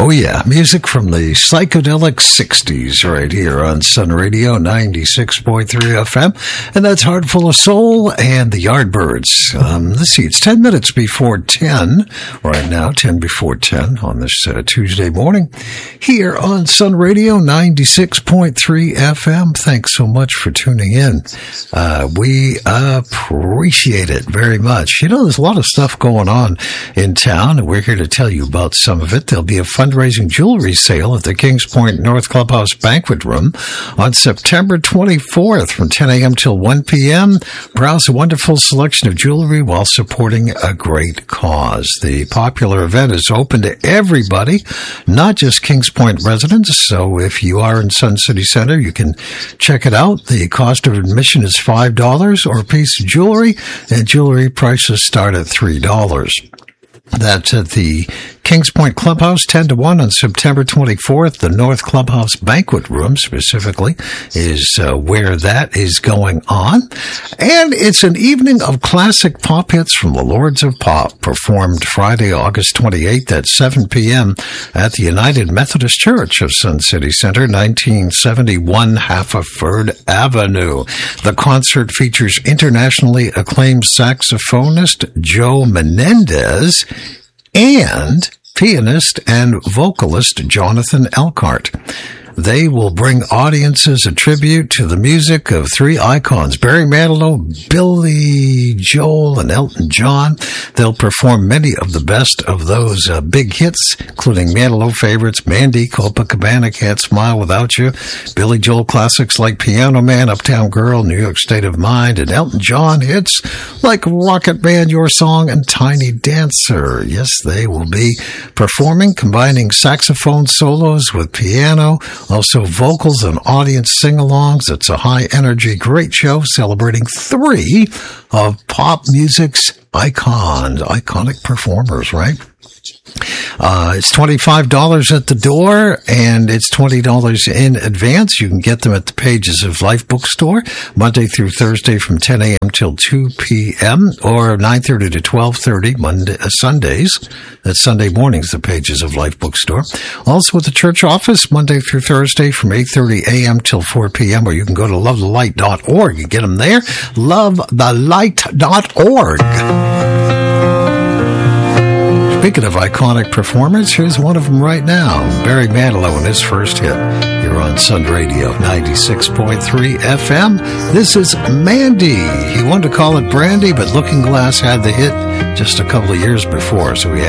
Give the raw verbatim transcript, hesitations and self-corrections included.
Oh, yeah. Music from the psychedelic sixties right here on Sun Radio ninety-six point three F M. And that's Heart Full of Soul and the Yardbirds. Um, let's see, it's ten minutes before ten right now, ten before ten on this uh, Tuesday morning here on Sun Radio ninety-six point three F M. Thanks so much for tuning in. Uh, we appreciate it very much. You know, there's a lot of stuff going on in town, and we're here to tell you about some of it. There'll be a fundraising jewelry sale at the Kings Point North Clubhouse Banquet Room on September twenty-fourth from ten a.m. till one p.m. Browse a wonderful selection of jewelry while supporting a great cause. The popular event is open to everybody, not just Kings Point residents. So if you are in Sun City Center, you can check it out. The cost of admission is five dollars or a piece of jewelry, and jewelry prices start at three dollars. That's at the Kings Point Clubhouse, ten to one on September twenty-fourth. The North Clubhouse Banquet Room, specifically, is uh, where that is going on. And it's an evening of classic pop hits from the Lords of Pop, performed Friday, August twenty-eighth at seven p.m. at the United Methodist Church of Sun City Center, nineteen seventy-one Haverford Avenue. The concert features internationally acclaimed saxophonist Joe Menendez and pianist and vocalist Jonathan Elkhart. They will bring audiences a tribute to the music of three icons, Barry Manilow, Billy Joel, and Elton John. They'll perform many of the best of those uh, big hits, including Manilow favorites, Mandy, Copacabana, Can't Smile Without You, Billy Joel classics like Piano Man, Uptown Girl, New York State of Mind, and Elton John hits like Rocket Man, Your Song, and Tiny Dancer. Yes, they will be performing, combining saxophone solos with piano, also vocals and audience sing-alongs. It's a high-energy, great show celebrating three of pop music's icons, iconic performers, right? Uh, it's twenty-five dollars at the door, and it's twenty dollars in advance. You can get them at the Pages of Life bookstore, Monday through Thursday from ten a.m. till two p.m., or nine thirty to twelve thirty, Monday, uh, Sundays. That's Sunday mornings, the Pages of Life bookstore. Also at the church office, Monday through Thursday from eight thirty a.m. till four p.m., or you can go to love the light dot org. You get them there, love the light dot org. Speaking of iconic performers, here's one of them right now. Barry Manilow and his first hit here on Sun Radio ninety-six point three F M. This is Mandy. He wanted to call it Brandy, but Looking Glass had the hit just a couple of years before, so he